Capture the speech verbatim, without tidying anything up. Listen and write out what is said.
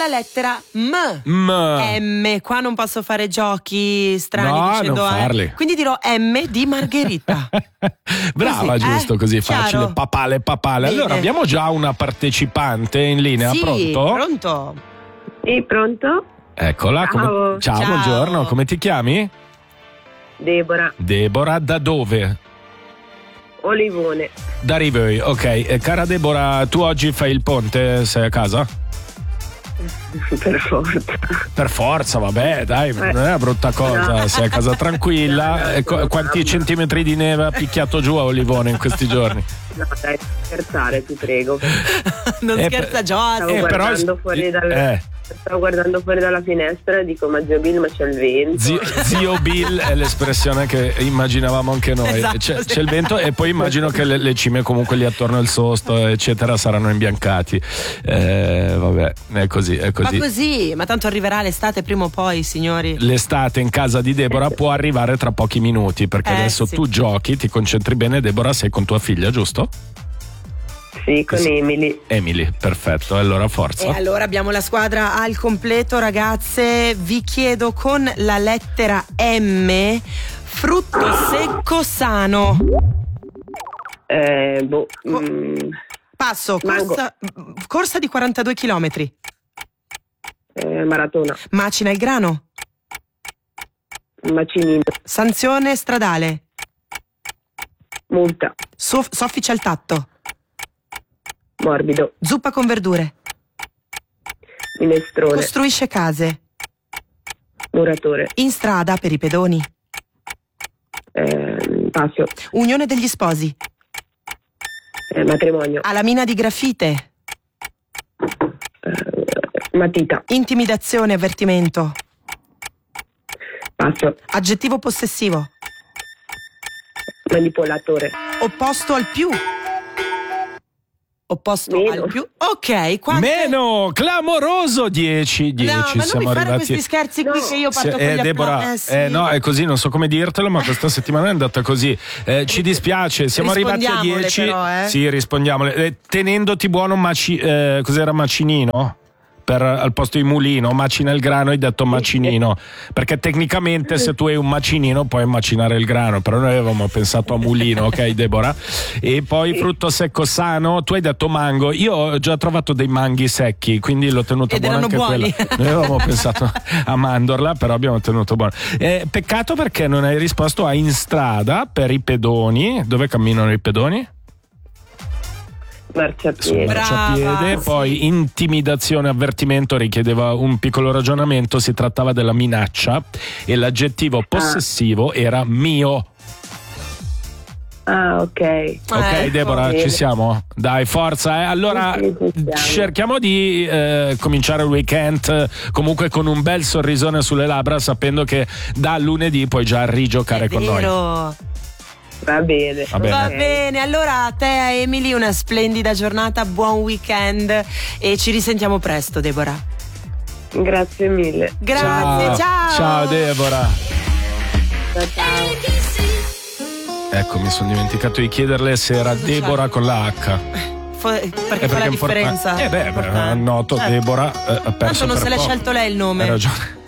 la lettera M. M. M. Qua non posso fare giochi strani No, dicendo non farli. eh. Quindi dirò M di Margherita. Brava, Così, giusto, eh? così Chiaro. facile. Papale, papale. Bene. Allora, abbiamo già una partecipante in linea. Sì, Pronto? pronto. Sì, pronto? Eccola. Ciao. Come... Ciao, Ciao. buongiorno. Come ti chiami? Debora, Deborah, da dove? Olivone. Da Rivoli, ok. Eh, cara Deborah, tu oggi fai il ponte? Sei a casa? Per forza. Per forza, vabbè, dai, non è una brutta cosa. No. Sei a casa tranquilla. No, no, E co- no, quanti no. centimetri di neve ha picchiato giù a Olivone in questi giorni? No, dai, scherzare, ti prego. Non Eh, scherza per- Giorgio. Stavo Eh, però- guardando fuori dal... Eh. Stavo guardando fuori dalla finestra e dico, ma zio Bill, ma c'è il vento. Zio, zio Bill è l'espressione che immaginavamo anche noi. Esatto, c'è, sì. c'è il vento e poi immagino che le, le cime comunque lì attorno al sosto eccetera saranno imbiancati. Eh, vabbè, è così, è così. Ma così, ma tanto arriverà l'estate prima o poi, signori. L'estate in casa di Deborah può arrivare tra pochi minuti perché Eh, adesso sì. tu giochi, ti concentri bene. Deborah, sei con tua figlia, giusto? Sì, con Sì. Emily. Emily, perfetto, allora forza. E allora abbiamo la squadra al completo, ragazze. Vi chiedo con la lettera M, frutto secco sano. Eh, boh. Co- mm, Passo, Mango. corsa, corsa di quarantadue chilometri. eh, maratona. Macina il grano. Macinino. Sanzione stradale. Multa. Sof- soffice al tatto. Morbido. Zuppa con verdure. Minestrone. Costruisce case. Muratore. In strada per i pedoni. Eh, passo. Unione degli sposi. Eh, matrimonio. Alla mina di grafite. Eh, matita. Intimidazione, avvertimento. Passo. Aggettivo possessivo. Manipolatore. Opposto al più. Opposto Meno. al più. Ok, quante... Meno, clamoroso, dieci, dieci, No, ma non siamo mi fare arrivati. questi scherzi qui No. che io Sì, parto con eh, gli Deborah, applausi. eh, no, è così, non so come dirtelo, ma questa settimana è andata così. Eh, ci dispiace, siamo arrivati a Rispondiamole dieci. però, eh. Sì, rispondiamole. Eh, tenendoti buono, maci, eh, cos'era macinino? Per, al posto di mulino, macina il grano, hai detto macinino. Perché tecnicamente se tu hai un macinino puoi macinare il grano, però noi avevamo pensato a mulino, ok Deborah? E poi frutto secco sano, tu hai detto mango, io ho già trovato dei manghi secchi, quindi l'ho tenuto Ed buono erano anche buoni. quella. Noi avevamo pensato a mandorla, però abbiamo tenuto buono. Eh, peccato perché non hai risposto a in strada per i pedoni. Dove camminano i pedoni? Sul Marciapiede. Brava, marciapiede, sì. poi intimidazione, avvertimento richiedeva un piccolo ragionamento, si trattava della minaccia e l'aggettivo possessivo era mio. Ah, ok. Ok, Ecco. Deborah, bene. ci siamo? Dai, forza, eh. Allora Sì, sì, ci siamo. cerchiamo di eh, cominciare il weekend eh, comunque con un bel sorrisone sulle labbra, sapendo che da lunedì puoi già rigiocare È con noi. vero. Va bene. Va bene. Va Ok. bene, allora a te a Emily una splendida giornata, buon weekend e ci risentiamo presto, Deborah. Grazie mille. Grazie, ciao. Ciao Deborah. Ciao, ciao. Ecco, mi sono dimenticato di chiederle se era Deborah con la H. Fo- perché Eh, fa la è import- differenza. Eh beh, Importante. noto Eh. Deborah eh, ha perso Tanto non per se l'è poco. scelto lei il nome. Hai ragione.